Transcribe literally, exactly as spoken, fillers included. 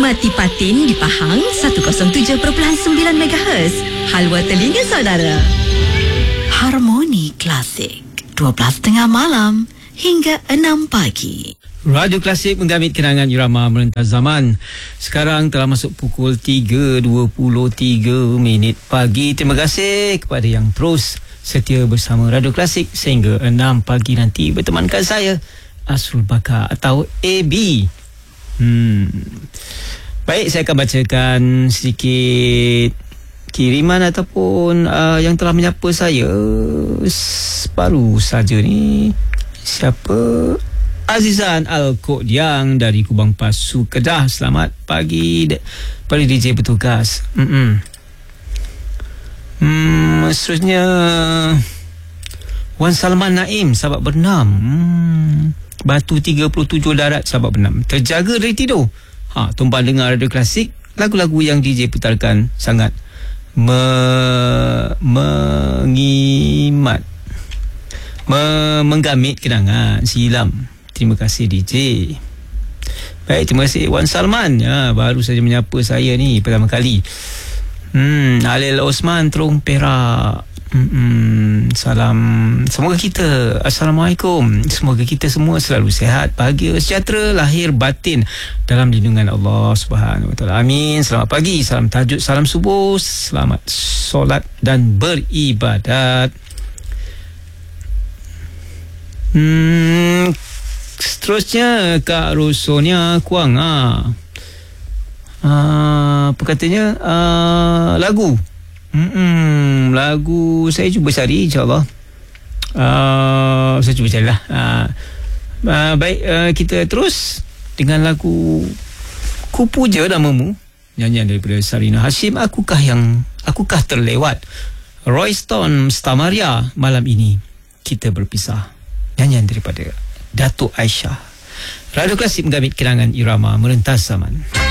Menikmati Patin di Pahang seratus tujuh perpuluhan sembilan megahertz. Halwa telinga saudara. Harmoni Klasik dua belas tiga puluh malam hingga enam pagi. Radio Klasik menggamit kenangan irama merentas zaman. Sekarang telah masuk pukul tiga dua puluh tiga minit pagi. Terima kasih kepada yang terus setia bersama Radio Klasik sehingga enam pagi nanti bertemankan saya, Asrul Bakar atau A B. Hmm. Baik, saya akan bacakan sedikit kiriman ataupun uh, yang telah menyapa saya baru saja ni. Siapa? Azizan Al-Qodiang dari Kubang Pasu, Kedah. Selamat pagi pada D J bertugas. Mm-mm. Hmm, seterusnya Wan Salman Naim, sahabat bernam. Hmm, Batu tiga puluh tujuh Darat, sahabat bernam. Terjaga dari tidur. Ha, tumpang dengar Radio Klasik. Lagu-lagu yang D J putarkan sangat me, mengimat me, menggamit kenangan silam. Terima kasih D J. Baik, terima kasih Wan Salman. Ya, baru saja menyapa saya ni pertama kali. Hmm, Alil Osman, Terung Perak. Hmm, salam. Semoga kita, Assalamualaikum. Semoga kita semua selalu sihat, bahagia, sejahtera, lahir batin dalam lindungan Allah Subhanahu Wa Taala. Amin. Selamat pagi, salam tahajud, salam subuh, selamat solat dan beribadat. Hmm, seterusnya Kak Rosonia Kuang. Ah, ah apa katanya? Ah, lagu. Hmm, lagu saya cuba cari, insyaAllah. Uh, saya cuba carilah. Uh, uh, baik, uh, kita terus dengan lagu Ku Puja Namamu, nyanyian daripada Sarina Hashim. Akukah yang Akukah terlewat? Roy Stone Stamaria. Malam ini kita berpisah, nyanyian daripada Datuk Aisyah. Radio Klasik menggamit kenangan irama merentas zaman.